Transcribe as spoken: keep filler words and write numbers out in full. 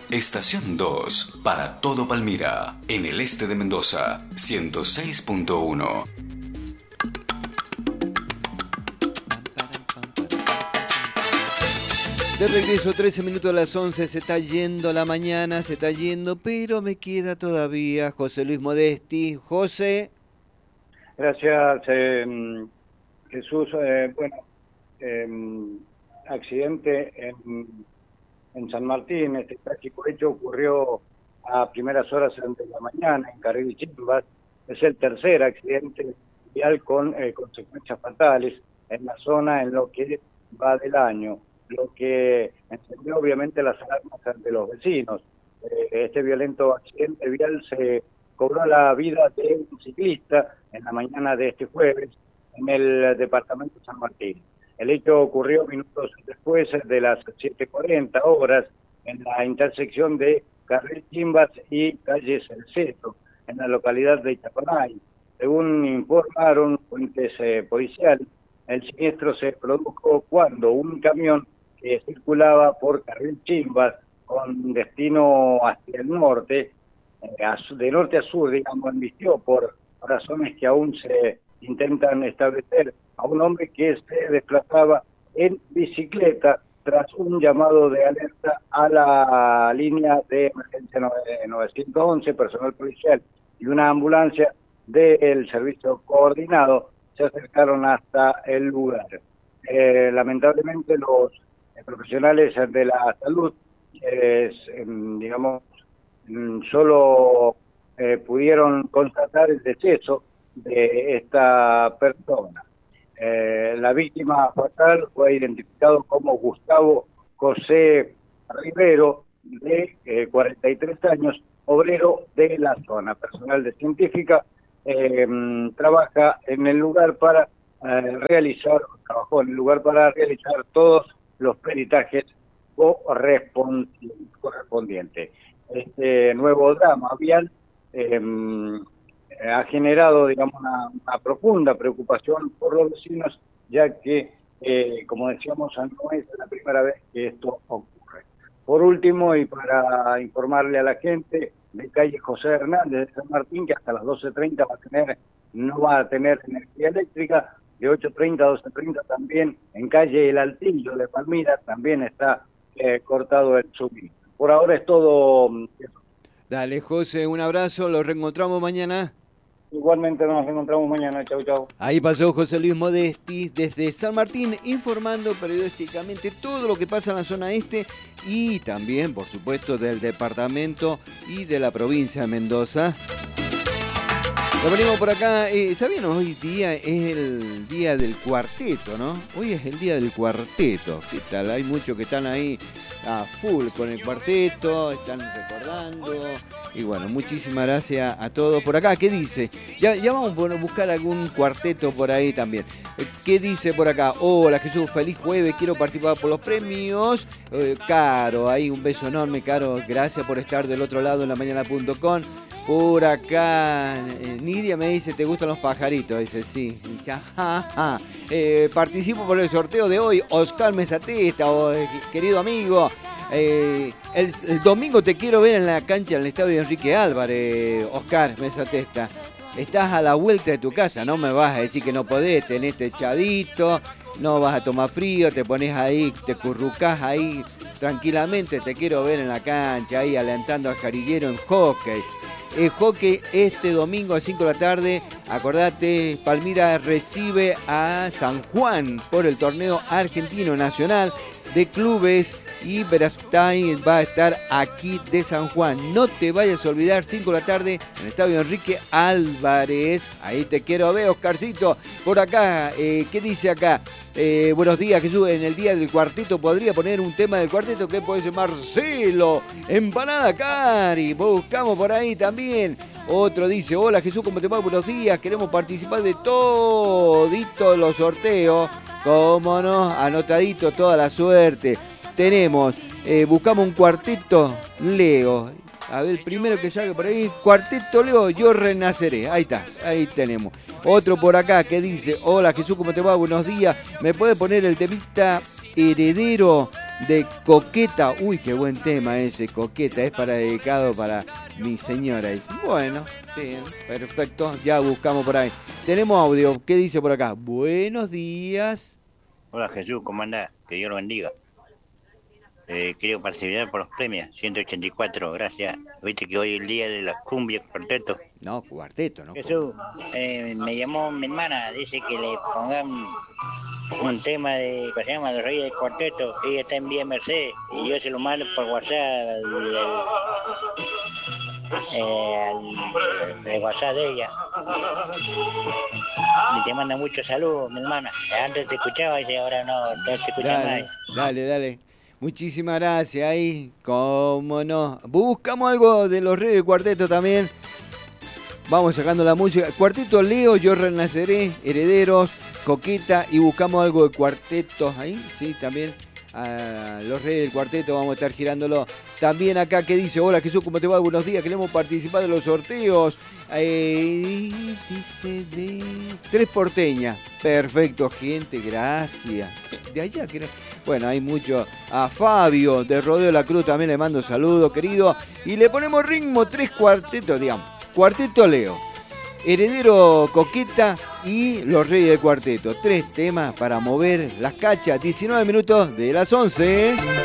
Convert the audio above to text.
Estación dos, para todo Palmira, en el este de Mendoza, ciento seis punto uno. De regreso, trece minutos a las once, se está yendo la mañana, se está yendo, pero me queda todavía José Luis Modesti. José. Gracias, eh, Jesús. Eh, bueno, eh, accidente en, en San Martín. Este trágico hecho ocurrió a primeras horas de la mañana en Carril Chimbas. Es el tercer accidente vial con eh, consecuencias fatales en la zona en lo que va del año, lo que encendió obviamente las alarmas ante los vecinos. Eh, este violento accidente vial se cobró la vida de un ciclista en la mañana de este jueves en el departamento de San Martín. El hecho ocurrió minutos después de las siete cuarenta horas en la intersección de Carril Chimbas y calle Celceto, en la localidad de Chaconay. Según informaron fuentes eh, policiales, el siniestro se produjo cuando un camión que circulaba por Carril Chimbas con destino hacia el norte, de norte a sur, digamos, embistió por razones que aún se intentan establecer a un hombre que se desplazaba en bicicleta tras un llamado de alerta a la línea de emergencia nueve once, personal policial y una ambulancia del servicio coordinado se acercaron hasta el lugar. Eh, lamentablemente los profesionales de la salud, eh, digamos, solo eh, pudieron constatar el deceso de esta persona. Eh, la víctima fatal fue identificado como Gustavo José Rivero, de eh, cuarenta y tres años, obrero de la zona, personal de científica, eh, trabaja en el lugar para eh, realizar, trabajó en el lugar para realizar todos los peritajes correspondientes. Este nuevo drama vial eh, ha generado, digamos, una, una profunda preocupación por los vecinos, ya que, eh, como decíamos, no es la primera vez que esto ocurre. Por último, y para informarle a la gente, de calle José Hernández de San Martín, que hasta las doce treinta va a tener, no va a tener energía eléctrica, de ocho treinta a doce treinta también en calle El Altillo de Palmira también está eh, cortado el suministro. Por ahora es todo. Dale, José, un abrazo, los reencontramos mañana. Igualmente nos reencontramos mañana, chau chau. Ahí pasó José Luis Modesti desde San Martín, informando periodísticamente todo lo que pasa en la zona este y también, por supuesto, del departamento y de la provincia de Mendoza. Lo venimos por acá. Eh, ¿Sabían? Hoy día es el día del cuarteto, ¿no? Hoy es el día del cuarteto. ¿Qué tal? Hay muchos que están ahí a full con el cuarteto, están recordando. Y bueno, muchísimas gracias a todos por acá. ¿Qué dice? Ya, ya vamos a buscar algún cuarteto por ahí también. ¿Qué dice por acá? Hola Jesús, feliz jueves, quiero participar por los premios. Eh, Caro, ahí un beso enorme, Caro. Gracias por estar del otro lado en la mañana punto com. Por acá, eh, Nidia me dice, ¿te gustan los pajaritos? Dice, sí. Ja, ja, ja. Eh, participo por el sorteo de hoy, Oscar Mesatesta, oh, eh, querido amigo. Eh, el, el domingo te quiero ver en la cancha del estadio Enrique Álvarez, Oscar Mesatesta. Estás a la vuelta de tu casa, no me vas a decir que no podés, tenés techadito, no vas a tomar frío, te pones ahí, te currucás ahí tranquilamente, te quiero ver en la cancha, ahí alentando al jarillero en hockey. El hockey este domingo a cinco de la tarde, acordate, Palmira recibe a San Juan por el torneo argentino nacional de clubes y Verastain va a estar aquí de San Juan. No te vayas a olvidar, cinco de la tarde en el estadio Enrique Álvarez. Ahí te quiero ver, Oscarcito. Por acá, eh, ¿qué dice acá? Eh, buenos días, Jesús. En el día del cuarteto podría poner un tema del cuarteto que puede ser Marcelo, Empanada Cari. Buscamos por ahí también. Otro dice, hola Jesús, ¿cómo te va? Buenos días. Queremos participar de todito los sorteos. Cómo no, anotadito, toda la suerte. Tenemos, eh, buscamos un cuarteto Leo. A ver, primero que salga por ahí, cuarteto Leo, yo renaceré. Ahí está, ahí tenemos. Otro por acá que dice, hola Jesús, ¿cómo te va? Buenos días. ¿Me puede poner el temita Heredero de Coqueta. Uy, qué buen tema ese, Coqueta. Es para dedicado para mi señora. Dice. Bueno, bien, perfecto. Ya buscamos por ahí. Tenemos audio. ¿Qué dice por acá? Buenos días. Hola Jesús, ¿cómo andás? Que Dios lo bendiga. Eh, quiero participar por los premios, ciento ochenta y cuatro, gracias. Viste que hoy es el día de las cumbias, cuarteto. No, cuarteto, ¿no? Jesús, eh, me llamó mi hermana, dice que le pongan un tema de, ¿cómo se llama? Los Reyes del Cuarteto. Ella está en Vía Mercedes y yo se lo mando por WhatsApp al, al, eh, al, al WhatsApp de ella. Y te manda muchos saludos, mi hermana. Antes te escuchaba y ahora no, no te escucha Dale, más. dale, dale. Muchísimas gracias ahí. Cómo no. Buscamos algo de los Reyes del Cuarteto también. Vamos sacando la música. Cuarteto Leo, Yo Renaceré, Herederos, Coqueta y buscamos algo de cuartetos ahí. Sí, también. A los Reyes del Cuarteto vamos a estar girándolo. También acá que dice, hola Jesús, ¿cómo te va? Buenos días, queremos participar de los sorteos. Eh, dice de Tres Porteñas. Perfecto, gente, gracias. De allá, que bueno, hay mucho. A Fabio de Rodeo La Cruz también le mando saludos, querido. Y le ponemos ritmo, tres cuartetos, digamos. Cuarteto Leo, Heredero Coqueta y Los Reyes del Cuarteto. Tres temas para mover las cachas. diecinueve minutos de las once.